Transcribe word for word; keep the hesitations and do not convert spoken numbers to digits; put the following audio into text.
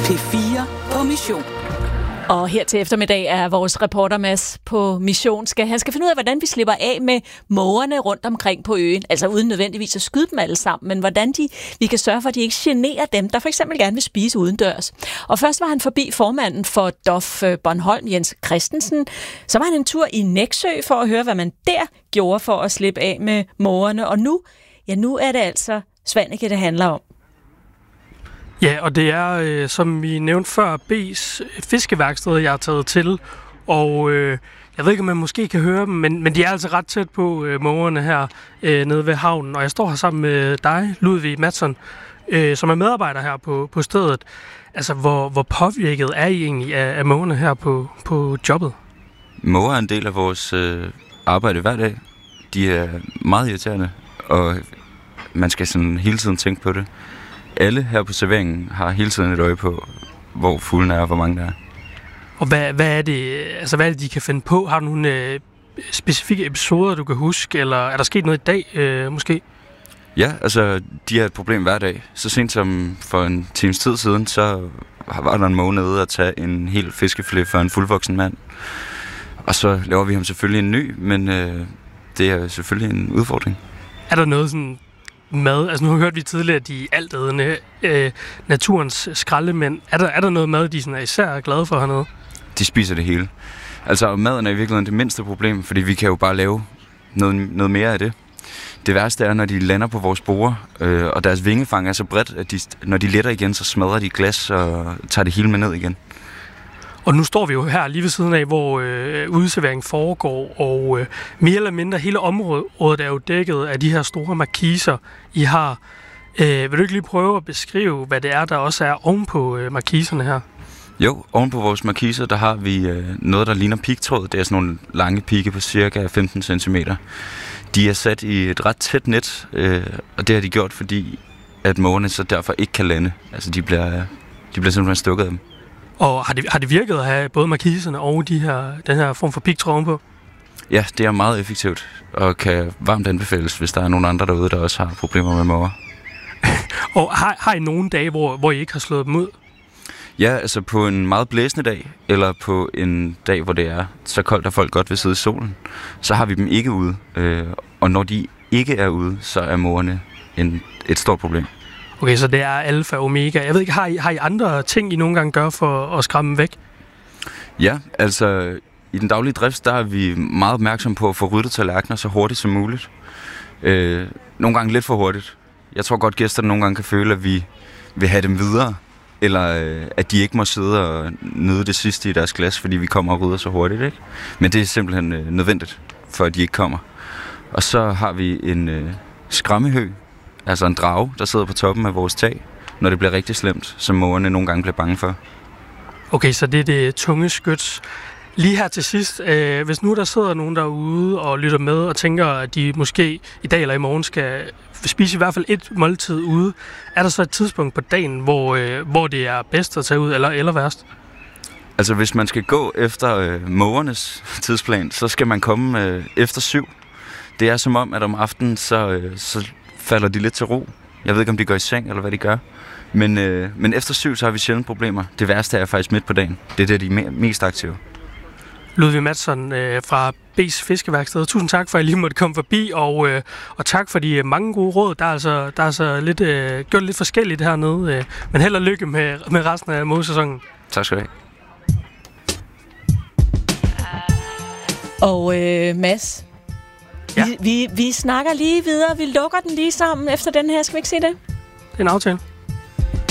P fire på mission. Og her til eftermiddag er vores reporter Mads på mission. Skal, han skal finde ud af, hvordan vi slipper af med mågerne rundt omkring på øen. Altså uden nødvendigvis at skyde dem alle sammen, men hvordan de, vi kan sørge for, at de ikke generer dem, der for eksempel gerne vil spise udendørs. Og først var han forbi formanden for D O F Bornholm, Jens Christensen. Så var han en tur i Nexø for at høre, hvad man der gjorde for at slippe af med mågerne. Og nu, ja, nu er det altså Svaneke, det handler om. Ja, og det er, øh, som vi nævnte før, B's fiskeværksted, jeg har taget til. Og øh, jeg ved ikke, om man måske kan høre dem, men, men de er altså ret tæt på øh, mågerne her øh, nede ved havnen. Og jeg står her sammen med dig, Ludvig Madsen, øh, som er medarbejder her på, på stedet. Altså, hvor, hvor påvirket er I egentlig af, af mågerne her på, på jobbet? Måger er en del af vores øh, arbejde hver dag. De er meget irriterende, og man skal sådan hele tiden tænke på det. Alle her på serveringen har hele tiden et øje på, hvor fuglene er og hvor mange der er. Og hvad, hvad er det, altså hvad er det, de kan finde på? Har du nogle øh, specifikke episoder, du kan huske, eller er der sket noget i dag øh, måske? Ja, altså de har et problem hver dag. Så sent som for en times tid siden, så var der en måge nede at tage en hel fiskefilet for en fuldvoksen mand. Og så laver vi ham selvfølgelig en ny, men øh, det er selvfølgelig en udfordring. Er der noget sådan mad? Altså nu har vi hørt vi tidligere, at de altædende øh, naturens skraldemænd. Er der, er der noget mad, de sådan er især glade for hernede? De spiser det hele. Altså maden er i virkeligheden det mindste problem, fordi vi kan jo bare lave noget, noget mere af det. Det værste er, når de lander på vores borde, øh, og deres vingefang er så bredt, at de, når de letter igen, så smadrer de glas og tager det hele med ned igen. Og nu står vi jo her lige ved siden af, hvor øh, udserveringen foregår, og øh, mere eller mindre hele området er jo dækket af de her store markiser, I har. Øh, vil du ikke lige prøve at beskrive, hvad det er, der også er oven på øh, markiserne her? Jo, oven på vores markiser, der har vi øh, noget, der ligner pigtråd. Det er sådan nogle lange pigge på cirka femten centimeter. De er sat i et ret tæt net, øh, og det har de gjort, fordi at mågerne så derfor ikke kan lande. Altså de bliver, de bliver simpelthen stukket af dem. Og har det, har det virket at have både markiserne og de her, den her form for pigtråd ovenpå? Ja, det er meget effektivt, og kan varmt anbefales, hvis der er nogen andre derude, der også har problemer med måger. Og har, har I nogle dage, hvor, hvor I ikke har slået dem ud? Ja, altså på en meget blæsende dag, eller på en dag, hvor det er så koldt, at folk godt vil sidde i solen, så har vi dem ikke ude. Øh, og når de ikke er ude, så er mågerne en, et stort problem. Okay, så det er alfa og omega. Jeg ved ikke, har I, har I andre ting, I nogle gange gør for at skræmme dem væk? Ja, altså i den daglige drift, der er vi meget opmærksomme på at få ryddet tallerkener så hurtigt som muligt. Øh, nogle gange lidt for hurtigt. Jeg tror godt, gæsterne nogle gange kan føle, at vi vil have dem videre, eller øh, at de ikke må sidde og nyde det sidste i deres glas, fordi vi kommer og rydder så hurtigt, ikke? Men det er simpelthen øh, nødvendigt, for at de ikke kommer. Og så har vi en øh, skræmmehøg, altså en drage, der sidder på toppen af vores tag, når det bliver rigtig slemt, som mågerne nogle gange bliver bange for. Okay, så det er det tunge skyts. Lige her til sidst, øh, hvis nu der sidder nogen derude og lytter med og tænker, at de måske i dag eller i morgen skal spise i hvert fald et måltid ude, er der så et tidspunkt på dagen, hvor, øh, hvor det er bedst at tage ud, eller, eller værst? Altså hvis man skal gå efter øh, mågernes tidsplan, så skal man komme øh, efter syv. Det er som om, at om aftenen, så, øh, så falder de lidt til ro. Jeg ved ikke, om de går i seng, eller hvad de gør. Men, øh, men efter syv, så har vi sjældent problemer. Det værste er faktisk midt på dagen. Det er der, de er mest aktive. Ludvig Madsen øh, fra B's Fiskeværksted. Tusind tak for, at I lige måtte komme forbi, og, øh, og tak for de mange gode råd. Der er altså, der er altså lidt, øh, gjort lidt forskelligt hernede, øh, men held og lykke med, med resten af mågesæsonen. Tak skal du have. Og øh, Mads, ja. vi, vi, vi snakker lige videre. Vi lukker den lige sammen efter den her. Skal vi ikke se det? Det er en aftale.